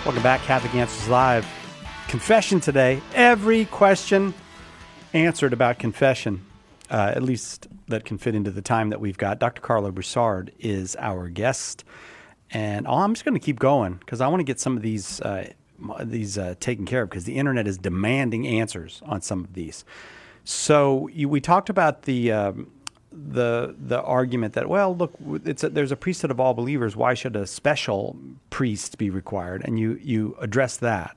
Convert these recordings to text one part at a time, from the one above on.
Welcome back, Catholic Answers Live. Confession today. Every question answered about confession, at least that can fit into the time that we've got. Dr. Karlo Broussard is our guest. And I'm just going to keep going because I want to get some of these taken care of because the internet is demanding answers on some of these. So we talked about the argument that, well, look, there's a priesthood of all believers. Why should a special priest be required? And you address that.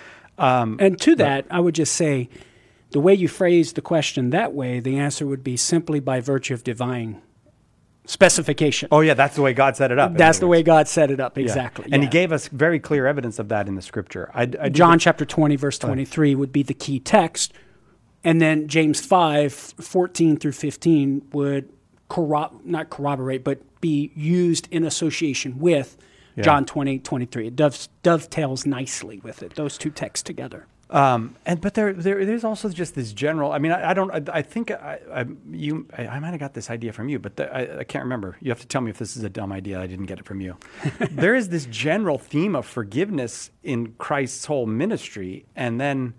And to that, I would just say, the way you phrase the question that way, the answer would be simply by virtue of divine specification. Oh, yeah, that's the way God set it up. That's the way God set it up, exactly. Yeah. And he gave us very clear evidence of that in the Scripture. John chapter 20, verse 23 would be the key text. And then James 5, 14 through 15 would not corroborate, but be used in association with John 20, 23. It dovetails nicely with it, those two texts together. But there's also just this general. I mean, I think I might have got this idea from you, but I can't remember. You have to tell me if this is a dumb idea. I didn't get it from you. There is this general theme of forgiveness in Christ's whole ministry, and then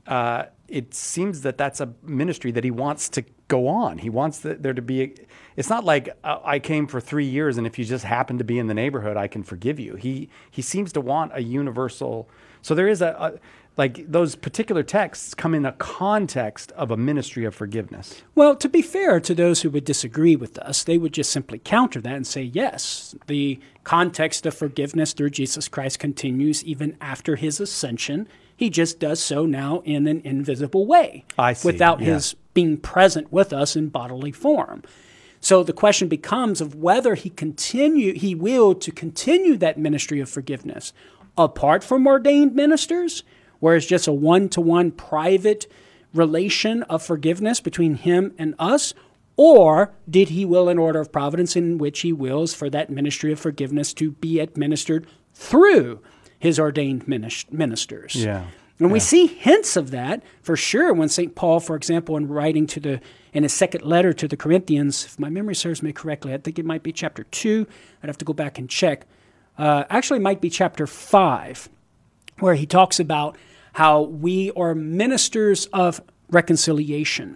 it seems that that's a ministry that he wants to go on. He wants there to be. It's not like I came for 3 years, and if you just happen to be in the neighborhood, I can forgive you. He seems to want a universal. So there is like those particular texts come in a context of a ministry of forgiveness. Well, to be fair to those who would disagree with us, they would just simply counter that and say, yes, the context of forgiveness through Jesus Christ continues even after his ascension. He just does so now in an invisible way. I see. Without his being present with us in bodily form. So the question becomes of whether he will to continue that ministry of forgiveness apart from ordained ministers, where it's just a one-to-one private relation of forgiveness between him and us, or did he will in order of providence in which he wills for that ministry of forgiveness to be administered through his ordained ministers. Yeah. And we see hints of that for sure when St. Paul, for example, in writing in his second letter to the Corinthians, if my memory serves me correctly, I think it might be chapter 2. I'd have to go back and check. Actually, it might be chapter 5, where he talks about how we are ministers of reconciliation.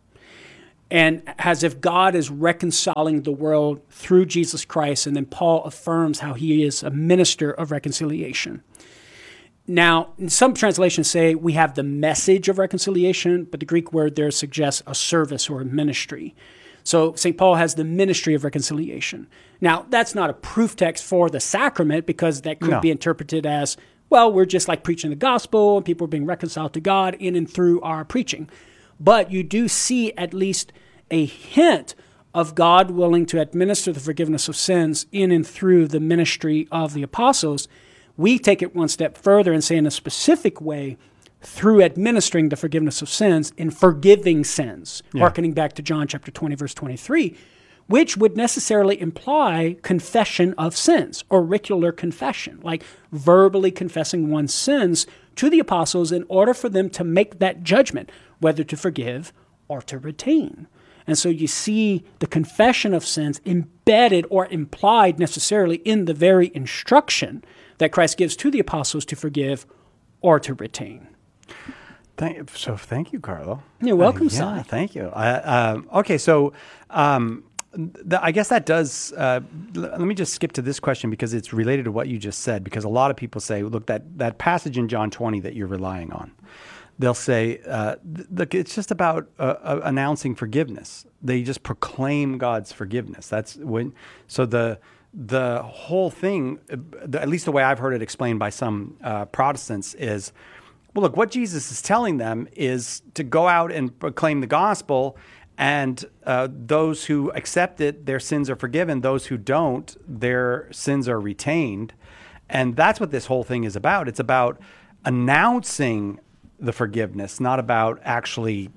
And as if God is reconciling the world through Jesus Christ, and then Paul affirms how he is a minister of reconciliation. Now, some translations say we have the message of reconciliation, but the Greek word there suggests a service or a ministry. So St. Paul has the ministry of reconciliation. Now, that's not a proof text for the sacrament because that could be interpreted as, well, we're just like preaching the gospel and people are being reconciled to God in and through our preaching. But you do see at least a hint of God willing to administer the forgiveness of sins in and through the ministry of the apostles. We take it one step further and say in a specific way, through administering the forgiveness of sins in forgiving sins, hearkening back to John chapter 20, verse 23, which would necessarily imply confession of sins, auricular confession, like verbally confessing one's sins to the apostles in order for them to make that judgment, whether to forgive or to retain. And so you see the confession of sins embedded or implied necessarily in the very instruction that Christ gives to the apostles to forgive or to retain. Thank you, Karlo. You're welcome, son. Yeah, thank you. Okay, so I guess that does. Let me just skip to this question because it's related to what you just said. Because a lot of people say, look, that passage in John 20 that you're relying on, they'll say, look, it's just about announcing forgiveness. They just proclaim God's forgiveness. That's when. So the whole thing, at least the way I've heard it explained by some Protestants, is, well, look, what Jesus is telling them is to go out and proclaim the gospel, and those who accept it, their sins are forgiven. Those who don't, their sins are retained. And that's what this whole thing is about. It's about announcing the forgiveness, not about actually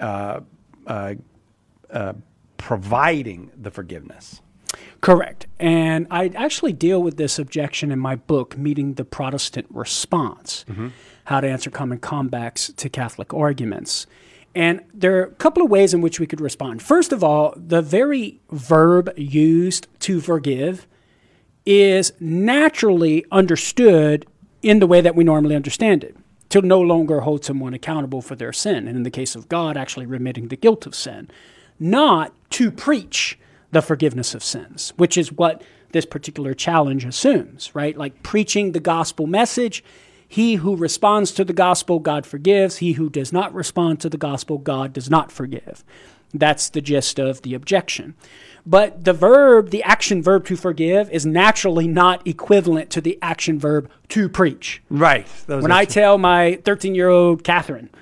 providing the forgiveness. Correct. And I actually deal with this objection in my book, Meeting the Protestant Response, How to Answer Common Comebacks to Catholic Arguments. And there are a couple of ways in which we could respond. First of all, the very verb used to forgive is naturally understood in the way that we normally understand it, to no longer hold someone accountable for their sin, and in the case of God, actually remitting the guilt of sin, not to preach the forgiveness of sins, which is what this particular challenge assumes, right? Like preaching the gospel message, he who responds to the gospel, God forgives. He who does not respond to the gospel, God does not forgive. That's the gist of the objection. But the action verb to forgive is naturally not equivalent to the action verb to preach. Right. When I tell my 13-year-old Catherine,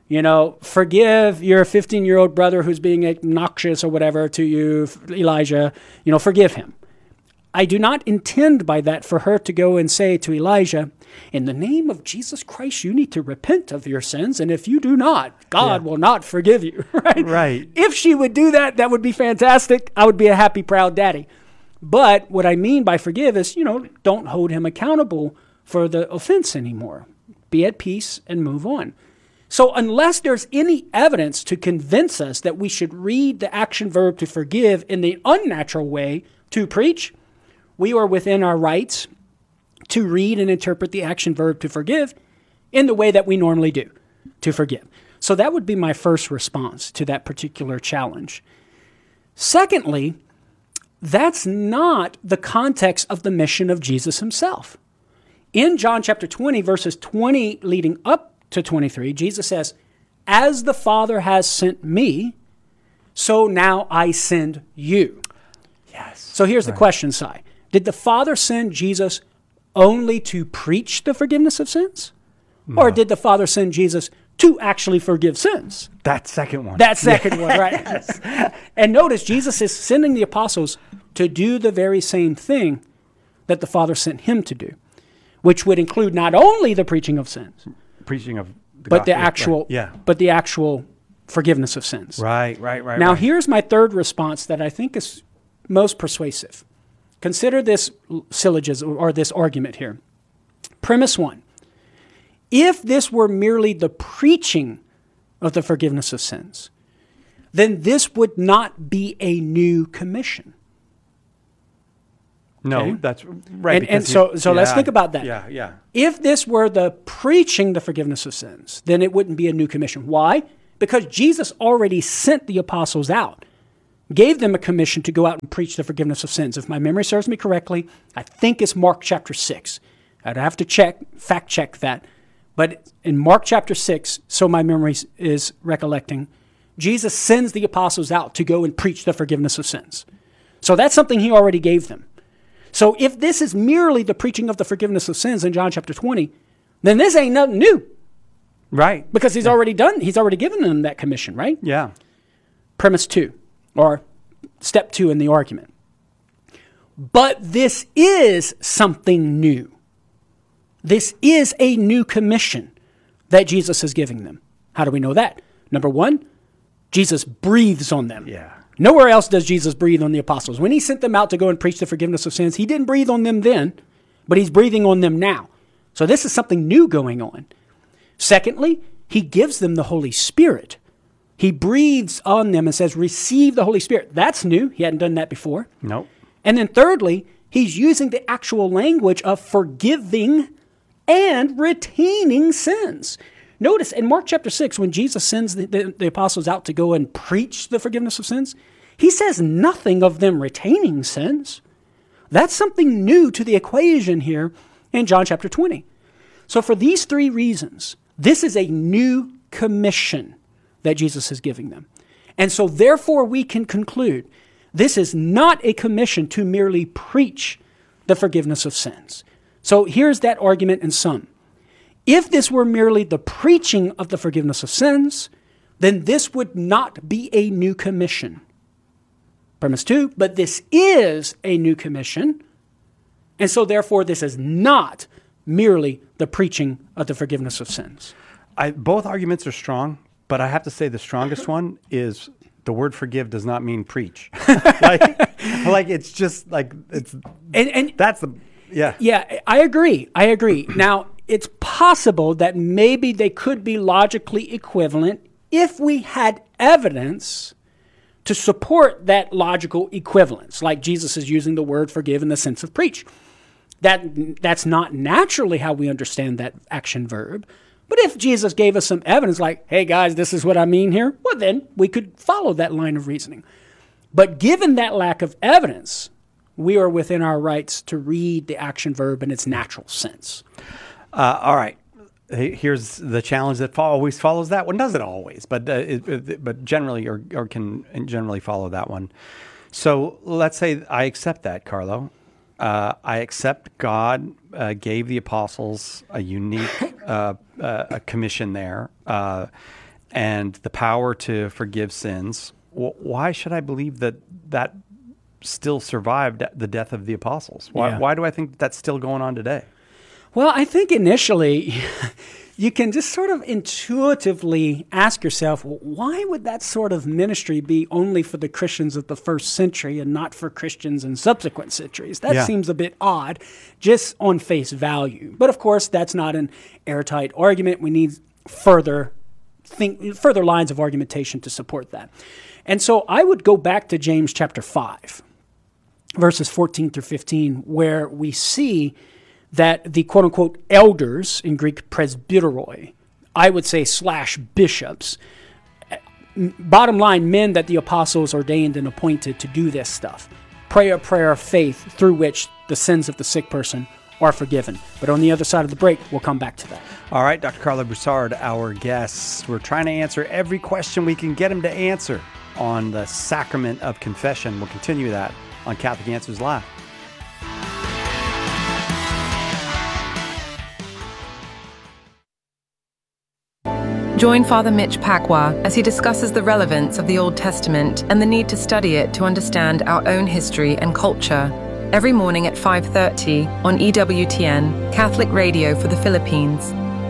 forgive your 15-year-old brother who's being obnoxious or whatever to you, Elijah, forgive him. I do not intend by that for her to go and say to Elijah, in the name of Jesus Christ, you need to repent of your sins, and if you do not, God will not forgive you. Right. If she would do that, that would be fantastic. I would be a happy, proud daddy. But what I mean by forgive is, don't hold him accountable for the offense anymore. Be at peace and move on. So unless there's any evidence to convince us that we should read the action verb to forgive in the unnatural way to preach, we are within our rights to read and interpret the action verb to forgive in the way that we normally do, to forgive. So that would be my first response to that particular challenge. Secondly, that's not the context of the mission of Jesus himself. In John chapter 20, verses 20 leading up to 23, Jesus says, as the Father has sent me, so now I send you. Yes. So here's the question, Si. Did the Father send Jesus only to preach the forgiveness of sins? No. Or did the Father send Jesus to actually forgive sins? That second one. That second one, right. Yes. And notice, Jesus is sending the apostles to do the very same thing that the Father sent him to do, which would include not only the preaching of sins, preaching of the but gospel, but the actual forgiveness of sins. Right. Now, here's my third response that I think is most persuasive. Consider this syllogism or this argument here. Premise 1. If this were merely the preaching of the forgiveness of sins, then this would not be a new commission. No, okay? That's right. And so let's think about that. Yeah. If this were the preaching the forgiveness of sins, then it wouldn't be a new commission. Why? Because Jesus already sent the apostles out, gave them a commission to go out and preach the forgiveness of sins. If my memory serves me correctly, I think it's Mark chapter 6. I'd have to fact check that. But in Mark chapter 6, so my memory is recollecting, Jesus sends the apostles out to go and preach the forgiveness of sins. So that's something he already gave them. So if this is merely the preaching of the forgiveness of sins in John chapter 20, then this ain't nothing new. Right. Because he's already given them that commission, right? Yeah. Premise 2. Or step 2 in the argument. But this is something new. This is a new commission that Jesus is giving them. How do we know that? Number 1, Jesus breathes on them. Yeah. Nowhere else does Jesus breathe on the apostles. When he sent them out to go and preach the forgiveness of sins, he didn't breathe on them then, but he's breathing on them now. So this is something new going on. Secondly, he gives them the Holy Spirit. He breathes on them and says, receive the Holy Spirit. That's new. He hadn't done that before. Nope. And then thirdly, he's using the actual language of forgiving and retaining sins. Notice in Mark chapter 6, when Jesus sends the apostles out to go and preach the forgiveness of sins, he says nothing of them retaining sins. That's something new to the equation here in John chapter 20. So for these 3 reasons, this is a new commission that Jesus is giving them. And so therefore we can conclude this is not a commission to merely preach the forgiveness of sins. So here's that argument in sum. If this were merely the preaching of the forgiveness of sins, then this would not be a new commission. Premise 2, but this is a new commission, and so therefore this is not merely the preaching of the forgiveness of sins. Both arguments are strong, but I have to say the strongest one is the word forgive does not mean preach. like it's just like it's and that's the Yeah, I agree. Now, it's possible that maybe they could be logically equivalent if we had evidence to support that logical equivalence, like Jesus is using the word forgive in the sense of preach. That's not naturally how we understand that action verb. But if Jesus gave us some evidence like, hey guys, this is what I mean here, well then we could follow that line of reasoning. But given that lack of evidence, we are within our rights to read the action verb in its natural sense. All right. Here's the challenge that always follows that one. Doesn't always, but generally or can generally follow that one. So let's say I accept that, Carlo. I accept God gave the apostles a unique a commission there and the power to forgive sins. Why should I believe that still survived the death of the apostles? Why do I think that's still going on today? Well, I think initially you can just sort of intuitively ask yourself, well, why would that sort of ministry be only for the Christians of the first century and not for Christians in subsequent centuries? That seems a bit odd, just on face value. But of course, that's not an airtight argument. We need further lines of argumentation to support that. And so I would go back to James chapter 5, verses 14 through 15, where we see that the quote-unquote elders, in Greek presbyteroi, I would say / bishops, bottom line, men that the apostles ordained and appointed to do this stuff, pray a prayer of faith through which the sins of the sick person are forgiven. But on the other side of the break, we'll come back to that. All right, Dr. Carlo Broussard, our guest. We're trying to answer every question we can get him to answer on the sacrament of confession. We'll continue that on Catholic Answers Live. Join Father Mitch Pacwa as he discusses the relevance of the Old Testament and the need to study it to understand our own history and culture. Every morning at 5:30 on EWTN, Catholic Radio for the Philippines.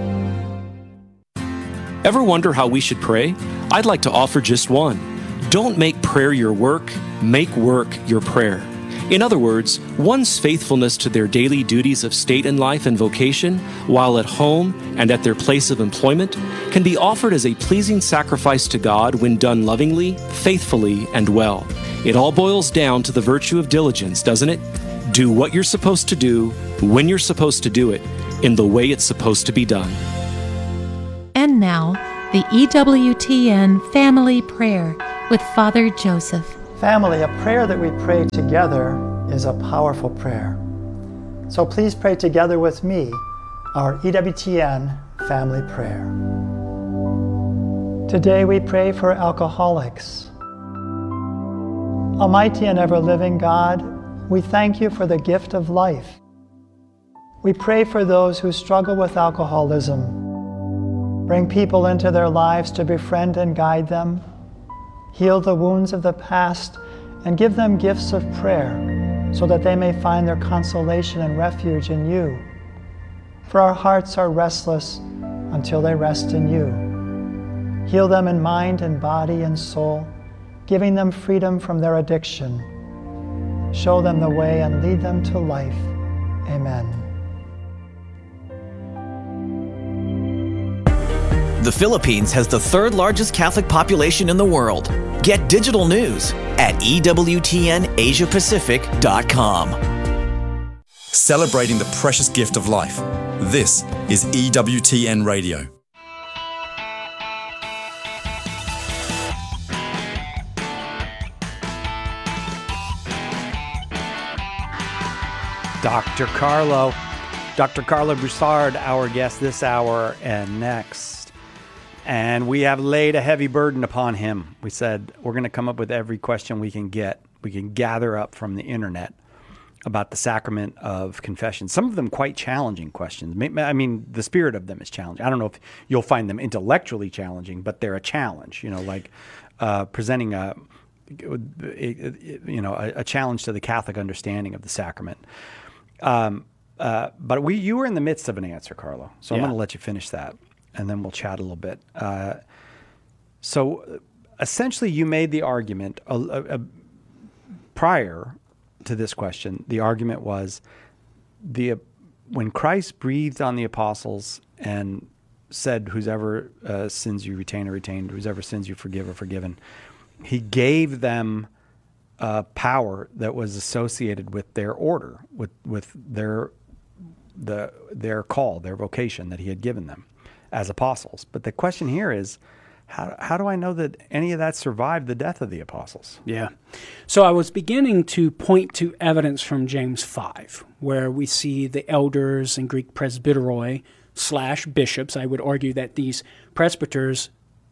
Ever wonder how we should pray? I'd like to offer just one. Don't make prayer your work, make work your prayer. In other words, one's faithfulness to their daily duties of state and life and vocation, while at home and at their place of employment, can be offered as a pleasing sacrifice to God when done lovingly, faithfully, and well. It all boils down to the virtue of diligence, doesn't it? Do what you're supposed to do, when you're supposed to do it, in the way it's supposed to be done. And now, the EWTN Family Prayer with Father Joseph. Family, a prayer that we pray together is a powerful prayer. So please pray together with me our EWTN family prayer. Today we pray for alcoholics. Almighty and ever-living God, we thank you for the gift of life. We pray for those who struggle with alcoholism. Bring people into their lives to befriend and guide them. Heal the wounds of the past, and give them gifts of prayer so that they may find their consolation and refuge in you. For our hearts are restless until they rest in you. Heal them in mind and body and soul, giving them freedom from their addiction. Show them the way and lead them to life. Amen. The Philippines has the third largest Catholic population in the world. Get digital news at EWTNAsiaPacific.com. Celebrating the precious gift of life. This is EWTN Radio. Dr. Carlo Broussard, our guest this hour and next. And we have laid a heavy burden upon him. We said we're going to come up with every question we can gather up from the internet about the sacrament of confession. Some of them quite challenging questions. I mean, the spirit of them is challenging. I don't know if you'll find them intellectually challenging, but they're a challenge, like presenting a challenge to the Catholic understanding of the sacrament. But you were in the midst of an answer, Carlo. So I'm going to let you finish that, and then we'll chat a little bit. So essentially, you made the argument prior to this question. The argument was when Christ breathed on the apostles and said, "Whosever sins you retain are retained; whosever sins you forgive are forgiven." He gave them power that was associated with their order, with their call, their vocation that he had given them as apostles. But the question here is, how do I know that any of that survived the death of the apostles? Yeah. So I was beginning to point to evidence from James 5, where we see the elders in Greek presbyteroi / bishops. I would argue that these presbyters,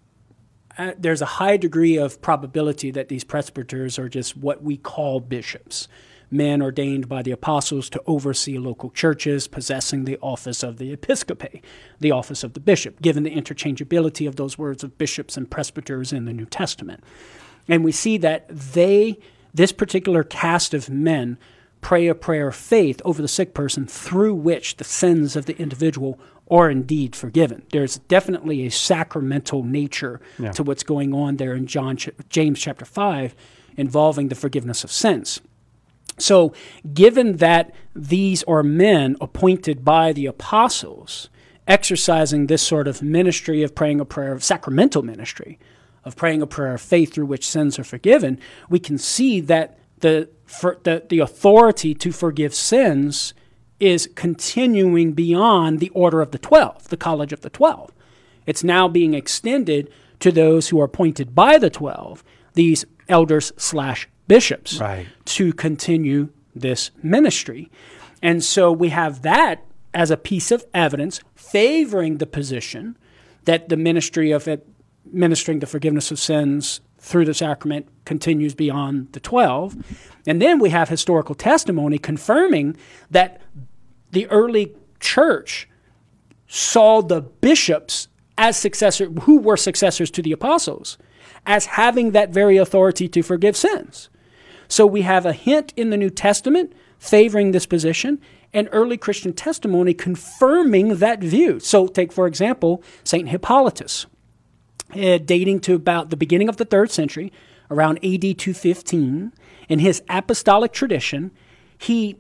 there's a high degree of probability that these presbyters are just what we call bishops, men ordained by the apostles to oversee local churches, possessing the office of the episcopae, the office of the bishop, given the interchangeability of those words of bishops and presbyters in the New Testament. And we see that this particular cast of men, pray a prayer of faith over the sick person through which the sins of the individual are indeed forgiven. There's definitely a sacramental nature to what's going on there in James chapter 5 involving the forgiveness of sins. So given that these are men appointed by the apostles, exercising this sort of ministry of praying a prayer of sacramental ministry, of praying a prayer of faith through which sins are forgiven, we can see that the authority to forgive sins is continuing beyond the order of the 12, the college of the 12. It's now being extended to those who are appointed by the 12, these elders / bishops, to continue this ministry. And so we have that as a piece of evidence favoring the position that the ministry of administering the forgiveness of sins through the sacrament continues beyond the 12. And then we have historical testimony confirming that the early church saw the bishops as successors, who were successors to the apostles, as having that very authority to forgive sins. So we have a hint in the New Testament favoring this position, and early Christian testimony confirming that view. So take, for example, St. Hippolytus, dating to about the beginning of the 3rd century, around AD 215. In his apostolic tradition, he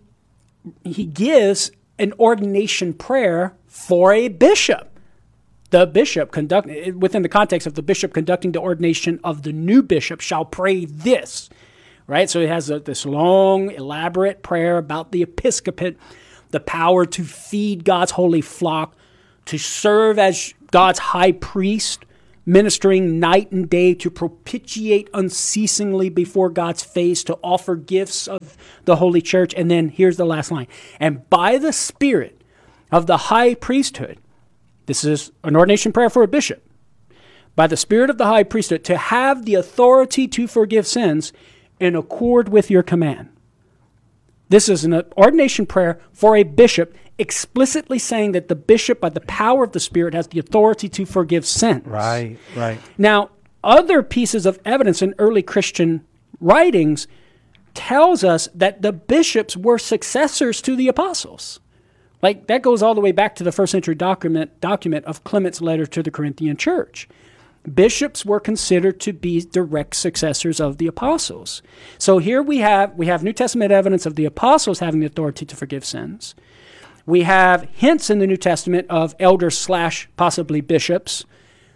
gives an ordination prayer for a bishop. The bishop within the context of the bishop conducting the ordination of the new bishop shall pray this, right? So it has this long, elaborate prayer about the episcopate, the power to feed God's holy flock, to serve as God's high priest, ministering night and day to propitiate unceasingly before God's face, to offer gifts of the Holy Church. And then here's the last line. And by the Spirit of the high priesthood, this is an ordination prayer for a bishop, by the Spirit of the high priesthood, to have the authority to forgive sins in accord with your command. This is an ordination prayer for a bishop, explicitly saying that the bishop, by the power of the Spirit, has the authority to forgive sins. Right. Now, other pieces of evidence in early Christian writings tells us that the bishops were successors to the apostles. Like, that goes all the way back to the 1st century document of Clement's letter to the Corinthian church. Bishops were considered to be direct successors of the apostles. So here we have New Testament evidence of the apostles having the authority to forgive sins. We have hints in the New Testament of elders / possibly bishops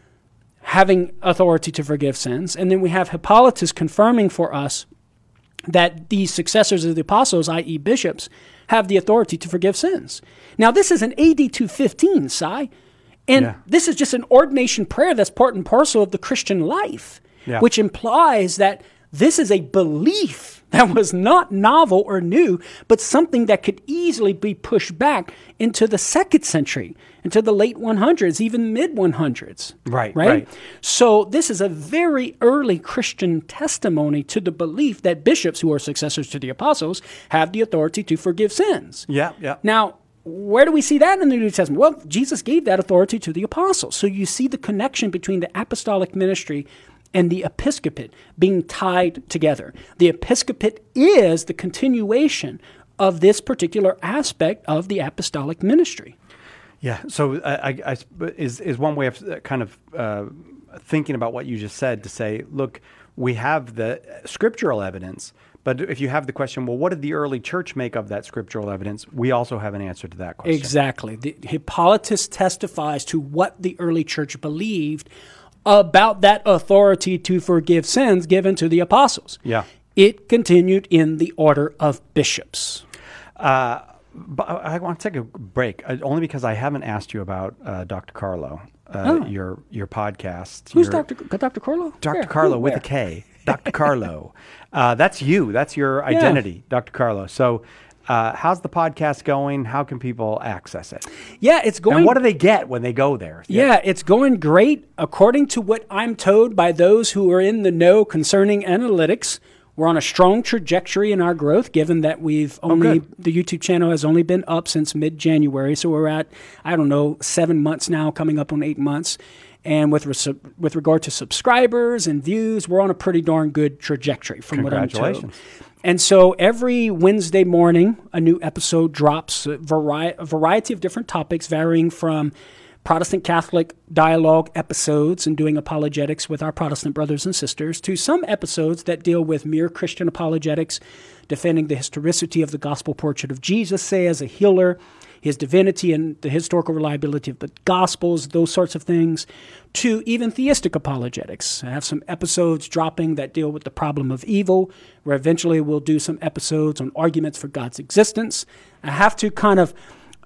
having authority to forgive sins. And then we have Hippolytus confirming for us that these successors of the apostles, i.e. bishops, have the authority to forgive sins. Now, this is an AD 215, Si. And this is just an ordination prayer that's part and parcel of the Christian life, which implies that this is a belief that was not novel or new, but something that could easily be pushed back into the 2nd century, into the late 100s, even mid-100s. Right. So this is a very early Christian testimony to the belief that bishops, who are successors to the apostles, have the authority to forgive sins. Now, where do we see that in the New Testament? Well, Jesus gave that authority to the apostles. So you see the connection between the apostolic ministry and the episcopate being tied together. The episcopate is the continuation of this particular aspect of the apostolic ministry. Yeah. So I is one way of kind of thinking about what you just said, to say, look, we have the scriptural evidence, but if you have the question, well, what did the early church make of that scriptural evidence? We also have an answer to that question. Exactly. Hippolytus testifies to what the early church believed about that authority to forgive sins given to the apostles. It continued in the order of bishops. But I want to take a break, only because I haven't asked you about Dr. Carlo, your podcast. Who's Dr. Carlo? Dr. Carlo with a K. Dr. Carlo. That's you. That's your identity, Dr. Carlo. So how's the podcast going? How can people access it? Yeah, it's going... And what do they get when they go there? Yeah, it's going great. According to what I'm told by those who are in the know concerning analytics, we're on a strong trajectory in our growth, given that the YouTube channel has only been up since mid-January. So we're at, 7 months now, coming up on 8 months. And with regard to subscribers and views, we're on a pretty darn good trajectory from what I'm told. Congratulations. And so every Wednesday morning, a new episode drops, a variety of different topics, varying from Protestant Catholic dialogue episodes and doing apologetics with our Protestant brothers and sisters, to some episodes that deal with mere Christian apologetics, defending the historicity of the gospel portrait of Jesus, say, as a healer, his divinity and the historical reliability of the Gospels, those sorts of things, to even theistic apologetics. I have some episodes dropping that deal with the problem of evil, where eventually we'll do some episodes on arguments for God's existence. I have to kind of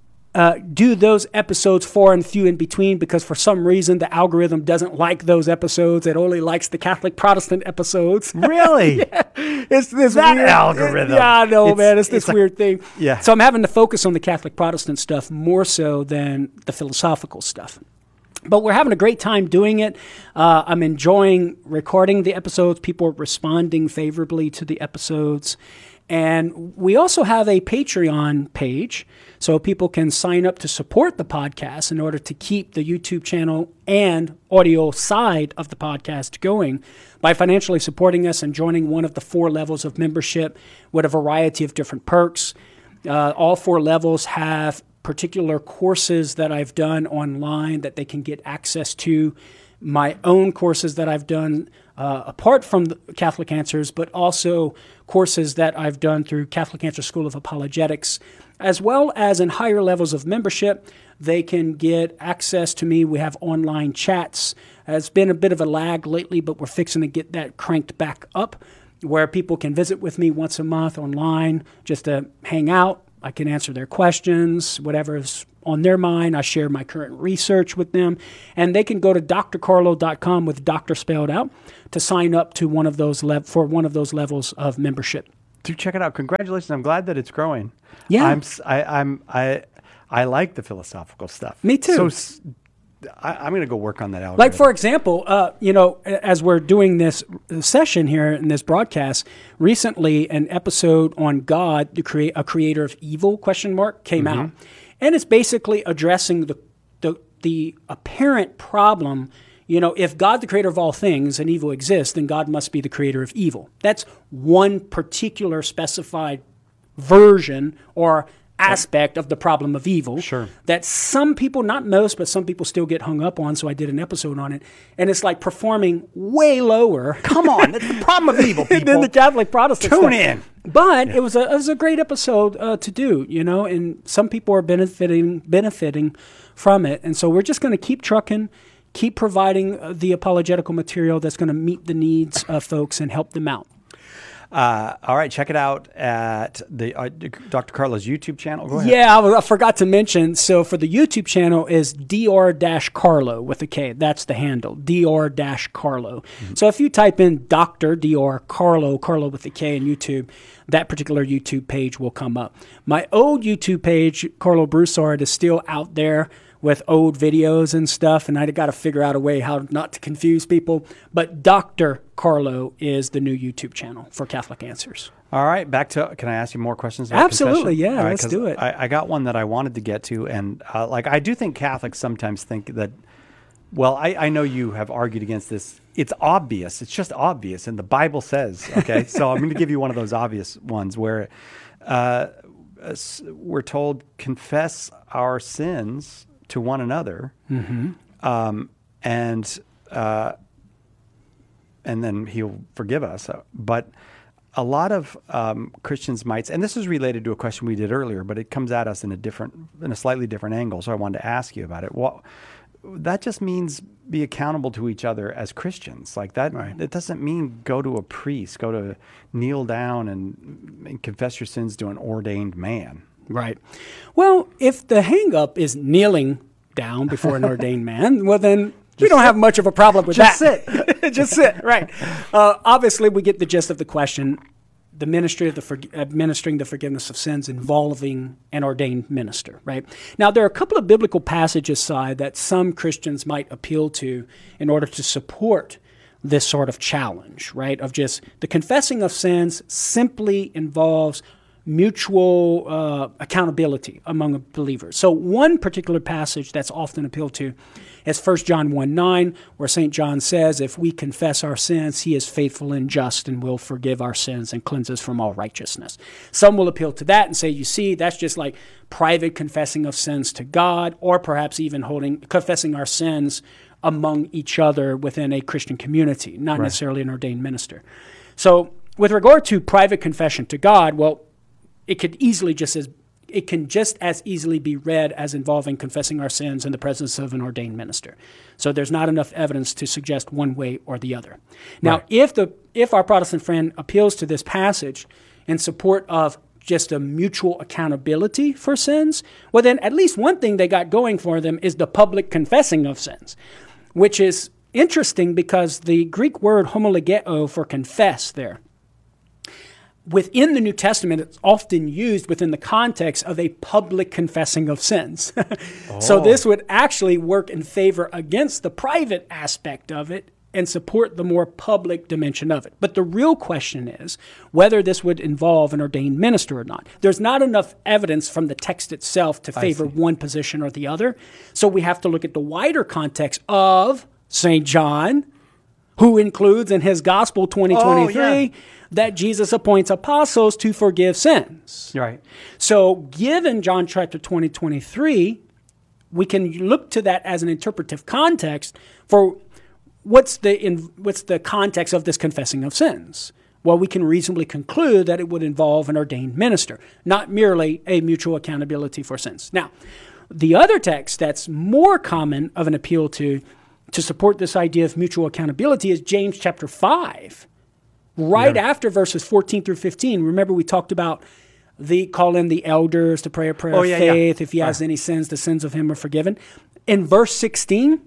do those episodes far and few in between, because for some reason the algorithm doesn't like those episodes. It only likes the Catholic Protestant episodes. Really? Yeah. It's this that weird algorithm. Yeah, I know, man. It's this weird thing. Yeah. So I'm having to focus on the Catholic Protestant stuff more so than the philosophical stuff. But we're having a great time doing it. I'm enjoying recording the episodes. People are responding favorably to the episodes. And we also have a Patreon page, so people can sign up to support the podcast in order to keep the YouTube channel and audio side of the podcast going by financially supporting us and joining one of the 4 levels of membership with a variety of different perks. All 4 levels have particular courses that I've done online that they can get access to, my own courses that I've done apart from the Catholic Answers, but also courses that I've done through Catholic Answers School of Apologetics, as well as in higher levels of membership. They can get access to me. We have online chats. It's been a bit of a lag lately, but we're fixing to get that cranked back up, where people can visit with me once a month online just to hang out. I can answer their questions, whatever's on their mind. I share my current research with them. And they can go to drcarlo.com with doctor spelled out to sign up to one of those for one of those levels of membership. Do check it out. Congratulations. I'm glad that it's growing. Yeah. I like the philosophical stuff. Me too. So I'm going to go work on that algorithm. Like, for example, as we're doing this session here in this broadcast, recently an episode on God, a creator of evil, came out. And it's basically addressing the apparent problem. If God, the creator of all things, and evil exists, then God must be the creator of evil. That's one particular specified version or aspect of the problem of evil. Sure. That some people, not most, but some people still get hung up on. So I did an episode on it. And it's like performing way lower. Come on. That's the problem of evil, people. than the Catholic Protestant Tune stuff. in. But it was a great episode to do, and some people are benefiting from it. And so we're just going to keep trucking, keep providing the apologetical material that's going to meet the needs of folks and help them out. All right, check it out at the Dr. Carlo's YouTube channel. Go ahead. Yeah, I forgot to mention. So for the YouTube channel is Dr-Carlo with a K. That's the handle, Dr-Carlo. So if you type in Dr. Carlo with a K in YouTube, that particular YouTube page will come up. My old YouTube page, Carlo Broussard, is still out there with old videos and stuff, and I got to figure out a way how not to confuse people. But Dr. Carlo is the new YouTube channel for Catholic Answers. All right, back to, can I ask you more questions about Absolutely, confession? yeah, All right, let's do it. I got one that I wanted to get to, and I do think Catholics sometimes think that, well, I know you have argued against this. It's obvious. It's just obvious, and the Bible says, okay? So I'm going to give you one of those obvious ones where we're told, confess our sins to one another, and then He'll forgive us. But a lot of Christians might, and this is related to a question we did earlier, but it comes at us in a slightly different angle. So I wanted to ask you about it. that just means be accountable to each other as Christians. Like that, it doesn't mean go to a priest, go to kneel down and confess your sins to an ordained man. Right. Well, if the hang-up is kneeling down before an ordained man, well then we don't have much of a problem with that. Just sit. Just sit, right. Obviously, we get the gist of the question. The ministry of administering the forgiveness of sins involving an ordained minister, right? Now, there are a couple of biblical passages, that some Christians might appeal to in order to support this sort of challenge, right? Of just the confessing of sins simply involves mutual accountability among believers. So one particular passage that's often appealed to is 1 John 1:9, where St. John says, if we confess our sins, he is faithful and just and will forgive our sins and cleanse us from all righteousness. Some will appeal to that and say, you see, that's just like private confessing of sins to God, or perhaps even confessing our sins among each other within a Christian community, not necessarily an ordained minister. So with regard to private confession to God, well, it can just as easily be read as involving confessing our sins in the presence of an ordained minister. So there's not enough evidence to suggest one way or the other. Now, if our Protestant friend appeals to this passage in support of just a mutual accountability for sins, well then at least one thing they got going for them is the public confessing of sins, which is interesting because the Greek word homologeo for confess there, within the New Testament, it's often used within the context of a public confessing of sins. So this would actually work in favor against the private aspect of it and support the more public dimension of it. But the real question is whether this would involve an ordained minister or not. There's not enough evidence from the text itself to favor one position or the other. So we have to look at the wider context of St. John, who includes in his Gospel 20:23 that Jesus appoints apostles to forgive sins. Right. So given John chapter 20:23, we can look to that as an interpretive context for what's the context of this confessing of sins. Well, we can reasonably conclude that it would involve an ordained minister, not merely a mutual accountability for sins. Now, the other text that's more common of an appeal to support this idea of mutual accountability is James chapter 5. Right after verses 14 through 15, remember we talked about call in the elders to pray a prayer of faith. If he has any sins, the sins of him are forgiven. In verse 16,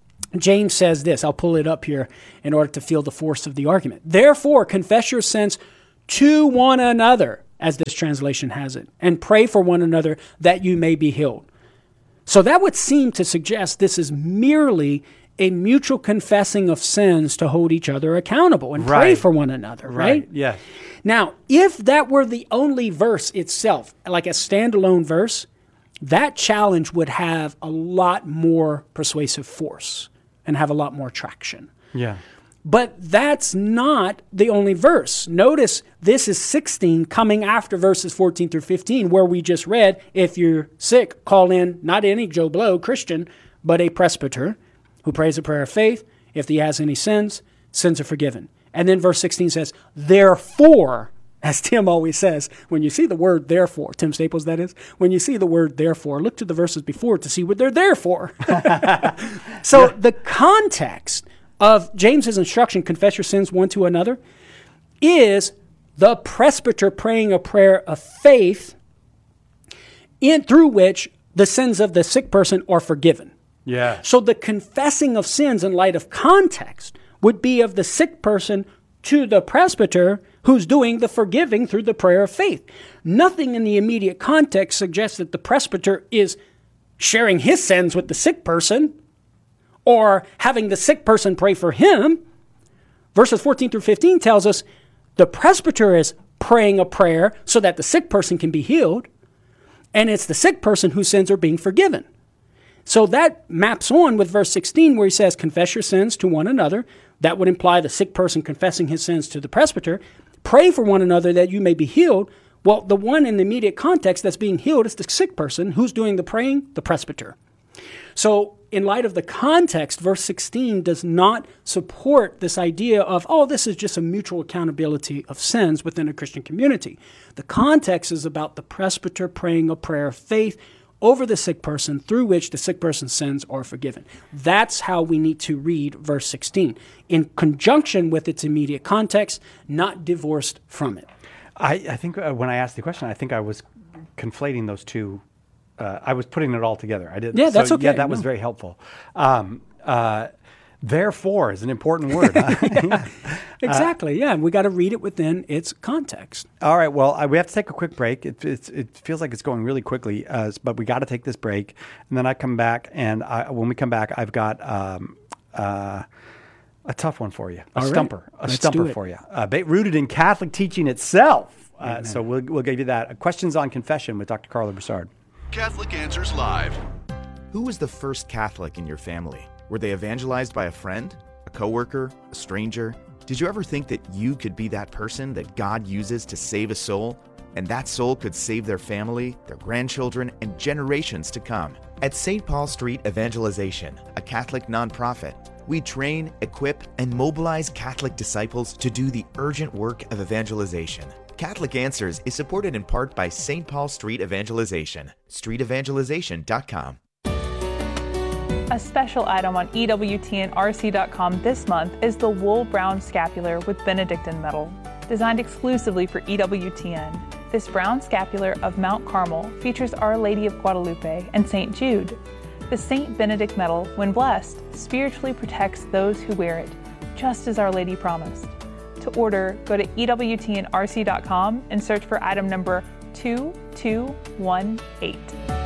James says this. I'll pull it up here in order to feel the force of the argument. Therefore, confess your sins to one another, as this translation has it, and pray for one another that you may be healed. So that would seem to suggest this is merely a mutual confessing of sins to hold each other accountable and pray for one another, right? Yeah. Now, if that were the only verse itself, like a standalone verse, that challenge would have a lot more persuasive force and have a lot more traction. Yeah. But that's not the only verse. Notice this is 16 coming after verses 14 through 15, where we just read, if you're sick, call in not any Joe Blow Christian, but a presbyter who prays a prayer of faith. If he has any sins, sins are forgiven. And then verse 16 says, therefore, as Tim always says, when you see the word therefore, Tim Staples that is, when you see the word therefore, look to the verses before to see what they're there for. So the context of James's instruction, confess your sins one to another, is the presbyter praying a prayer of faith through which the sins of the sick person are forgiven. Yeah. So the confessing of sins in light of context would be of the sick person to the presbyter who's doing the forgiving through the prayer of faith. Nothing in the immediate context suggests that the presbyter is sharing his sins with the sick person or having the sick person pray for him. Verses 14 through 15 tells us the presbyter is praying a prayer so that the sick person can be healed, and it's the sick person whose sins are being forgiven. So that maps on with verse 16 where he says, confess your sins to one another. That would imply the sick person confessing his sins to the presbyter. Pray for one another that you may be healed. Well, the one in the immediate context that's being healed is the sick person. Who's doing the praying? The presbyter. So in light of the context, verse 16 does not support this idea of, this is just a mutual accountability of sins within a Christian community. The context is about the presbyter praying a prayer of faith over the sick person through which the sick person's sins are forgiven. That's how we need to read verse 16, in conjunction with its immediate context, not divorced from it. I think when I asked the question, I think I was conflating those two. I was putting it all together. I did. Yeah, that's okay. Yeah, that was very helpful. Therefore is an important word. Exactly. Yeah, we got to read it within its context. All right. Well, we have to take a quick break. It feels like it's going really quickly, but we got to take this break, and then I come back. And when we come back, I've got a tough one for you, a stumper for you, rooted in Catholic teaching itself. So we'll give you that. Questions on confession with Dr. Carla Broussard. Catholic Answers Live. Who was the first Catholic in your family? Were they evangelized by a friend, a coworker, a stranger? Did you ever think that you could be that person that God uses to save a soul? And that soul could save their family, their grandchildren, and generations to come. At St. Paul Street Evangelization, a Catholic nonprofit, we train, equip, and mobilize Catholic disciples to do the urgent work of evangelization. Catholic Answers is supported in part by St. Paul Street Evangelization, streetevangelization.com. A special item on EWTNRC.com this month is the Wool Brown Scapular with Benedictine metal, designed exclusively for EWTN. This brown scapular of Mount Carmel features Our Lady of Guadalupe and St. Jude. The St. Benedict medal, when blessed, spiritually protects those who wear it, just as Our Lady promised. To order, go to EWTNRC.com and search for item number 2218.